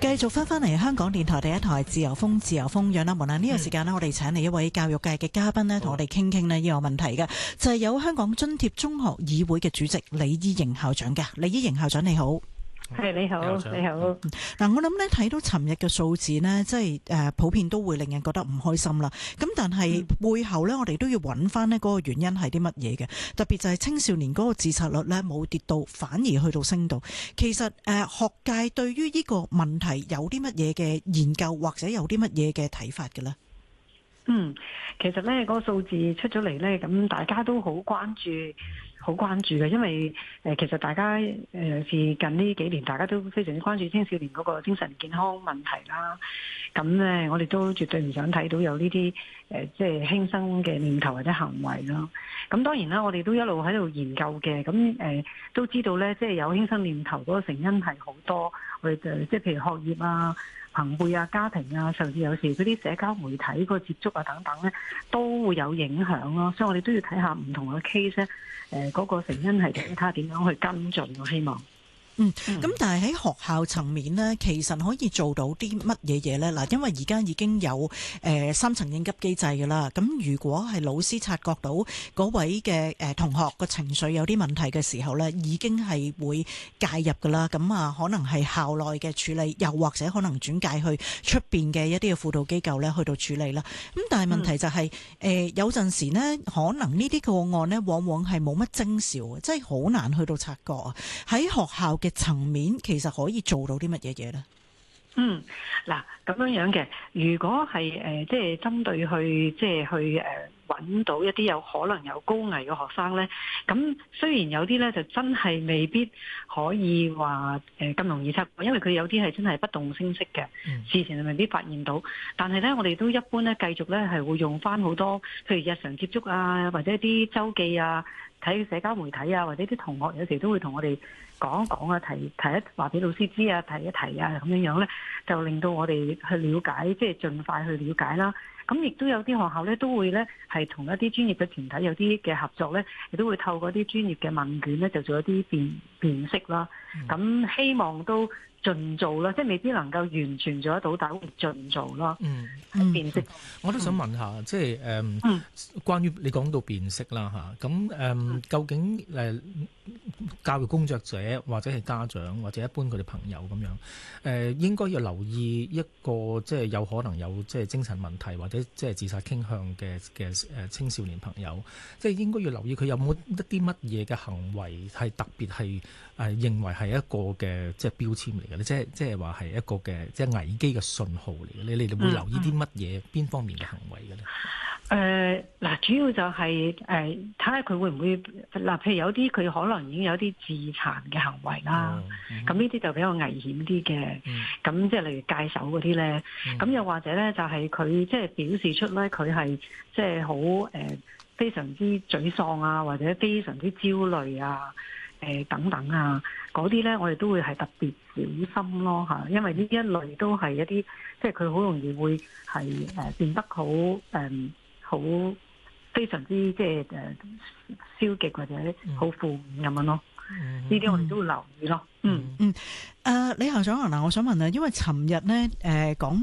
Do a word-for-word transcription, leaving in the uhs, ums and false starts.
繼續翻翻嚟香港電台第一台自由風自由風，楊立門啊，呢個時間呢，我哋請嚟一位教育界嘅嘉賓呢，同我哋傾傾呢呢個問題嘅，就係有香港津貼中學議會嘅主席李伊瑩校長嘅。李伊瑩校長你好。 係你好，你好。 嗱，我諗咧睇到尋日嘅數字呢，即係誒普遍都會令人覺得唔開心啦。咁但係背後呢，我哋都要揾翻呢嗰個原因係啲乜嘢嘅？特別就係青少年嗰個自殺率呢冇跌到，反而去到升到。其實誒學界對於呢個問題有啲乜嘢嘅研究，或者有啲乜嘢嘅睇法嘅呢？ 嗯，其實呢嗰個數字出咗嚟呢，咁大家都好關注。好關注嘅，因為誒、呃、其實大家誒是近呢幾年，大家都非常之關注青少年嗰個精神健康問題啦。咁咧，我哋都絕對唔想睇到有呢啲誒即係輕生嘅念頭或者行為咯。咁當然啦，我哋都一路喺度研究嘅。咁誒、呃、都知道咧，即係有輕生念頭嗰個成因係好多。我哋就即係譬如學業啊、朋輩啊、家庭啊，甚至有時嗰啲社交媒體個接觸啊等等咧，都會有影響咯。所以我哋都要睇下唔同嘅 case 咧。誒、呃、嗰、那個成因係點？睇下點樣去跟進，我希望。嗯，咁但係喺學校層面呢，其實可以做到啲乜嘢嘢呢？嗱，因為而家已經有誒、呃、三層應急機制㗎啦。咁如果係老師察覺到嗰位嘅誒、呃、同學個情緒有啲問題嘅時候呢，已經係會介入㗎啦。咁啊，可能係校內嘅處理，又或者可能轉介去出邊嘅一啲嘅輔導機構呢去到處理啦。咁但係問題就係、是、誒、嗯呃、有陣時呢，可能呢啲個案呢，往往係冇乜徵兆，即係好難去到察覺啊。喺學校嘅層面其實可以做到啲乜嘢嘢咧？嗯，嗱咁樣樣嘅，如果係誒、呃、即係針對去即係去誒揾、呃、到一啲有可能有高危嘅學生咧，咁雖然有啲咧就真係未必可以話誒咁容易測，因為佢有啲係真係不動聲色嘅，嗯、事前係未必發現到。但係咧，我哋都一般咧繼續咧係會用翻好多，譬如日常接觸啊，或者啲週記啊。睇社交媒體啊，或者啲同學有時都會同我哋講一講啊，提提一話俾老師知啊，提一提啊，咁樣樣咧，就令到我哋去了解，即係盡快去了解啦。咁亦都有啲學校咧，都會咧係同一啲專業嘅團體有啲嘅合作咧，亦都會透過啲專業嘅問卷咧，就做一啲辨辨識啦。咁、嗯、希望都盡做啦，即係未必能夠完全做得到，但係會盡做咯。嗯，辨識、嗯， 我都想問下，嗯、即係誒，嗯嗯、關於你講到辨識啦嚇，咁誒、嗯，究竟誒、呃、教育工作者或者係家長或者一般佢哋朋友咁樣，誒、呃、應該要留意一個即係有可能有即係精神問題或者即係自殺傾向嘅嘅誒青少年朋友，即係應該要留意佢有冇一啲乜嘢嘅行為係特別係誒認為係一個嘅即係標籤嚟。即係即係話係一個嘅即係危機嘅信號嚟嘅，你你哋會留意啲乜嘢邊方面嘅行為嘅咧？ 誒嗱、呃，主要就係誒睇下佢會唔會嗱，譬如有啲佢可能已經有啲自殘嘅行為啦，咁呢啲就比較危險啲嘅。咁、嗯、即係例如戒手嗰啲咧，咁、嗯、又或者咧就係佢即係表示出咧佢係即係好誒非常之沮喪啊，或者非常之焦慮啊。誒等等啊，嗰啲咧，我哋都會係特別小心咯嚇，因為呢一類都係一啲，即係佢好容易會係誒變得好誒好非常之即係誒消極或者好負面咁樣咯。呢啲、嗯、我哋都會留意咯。嗯嗯。誒、呃，李校長啊，嗱，我想問啊，因為尋日咧誒講